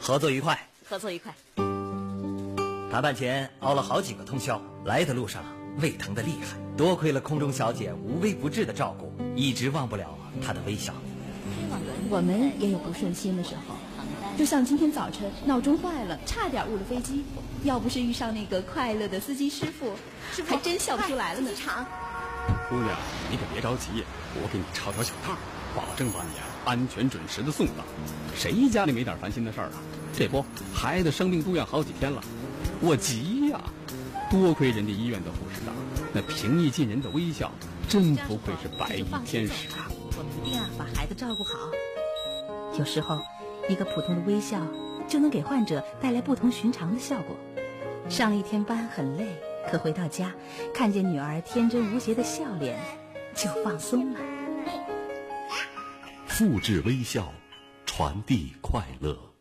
合作愉快， 合作愉快。 谈判前熬了好几个通宵，来的路上胃疼得厉害，多亏了空中小姐无微不至的照顾，一直忘不了她的微笑。 我们也有不顺心的时候，就像今天早晨闹钟坏了，差点误了飞机，要不是遇上那个快乐的司机师傅，还真笑不出来了呢。 姑娘，你可别着急，我给你抄条小道，保证把你安全准时的送到。谁家里没点烦心的事儿啊？这不，孩子生病住院好几天了，我急呀！多亏人家医院的护士长，那平易近人的微笑，真不愧是白衣天使啊！ 我们一定要把孩子照顾好。有时候，一个普通的微笑就能给患者带来不同寻常的效果。上了一天班很累，可回到家，看见女儿天真无邪的笑脸，就放松了。 复制微笑，传递快乐。